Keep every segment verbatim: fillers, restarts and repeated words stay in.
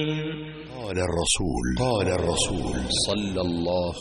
قال الرسول قال الرسول صلى الله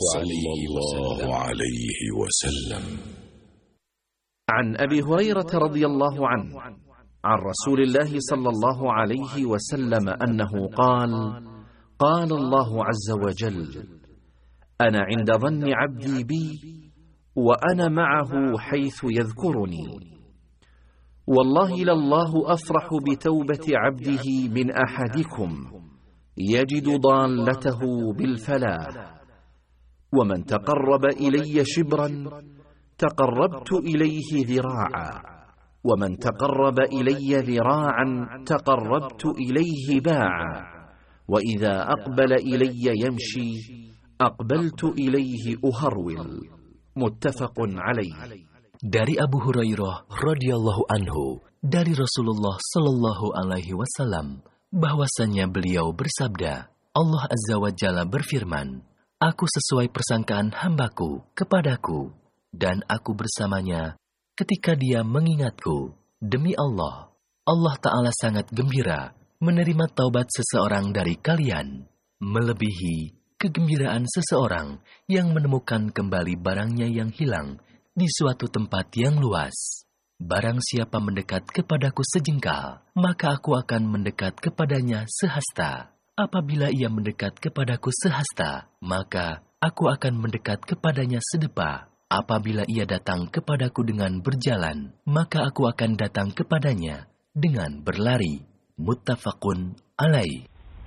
عليه وسلم. عن أبي هريرة رضي الله عنه عن رسول الله صلى الله عليه وسلم أنه قال: قال الله عز وجل: أنا عند ظن عبدي بي وأنا معه حيث يذكرني. والله لله أفرح بتوبة عبده من أحدكم يجد ضالته بالفلاح. ومن تقرب إلي شبرا تقربت إليه ذراعا، ومن تقرب إلي ذراعا تقربت إليه باعا، وإذا أقبل إلي يمشي أقبلت إليه أهرول. متفق عليه. Dari Abu Hurairah radhiyallahu anhu dari Rasulullah sallallahu alaihi wasallam bahwasannya beliau bersabda, Allah Azza wa Jalla berfirman, aku sesuai persangkaan hambaku kepadaku, dan aku bersamanya ketika dia mengingatku. Demi Allah, Allah Ta'ala sangat gembira menerima taubat seseorang dari kalian, melebihi kegembiraan seseorang yang menemukan kembali barangnya yang hilang di suatu tempat yang luas. Barang siapa mendekat kepadaku sejengkal, maka aku akan mendekat kepadanya sehasta. Apabila ia mendekat kepadaku sehasta, maka aku akan mendekat kepadanya sedepa. Apabila ia datang kepadaku dengan berjalan, maka aku akan datang kepadanya dengan berlari. Muttafaqun alaih.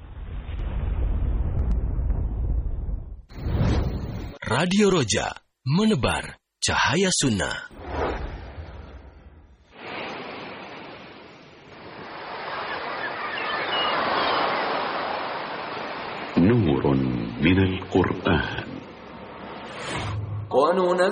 Radio Roja, menebar cahaya sunnah. نور من القرآن. وننزل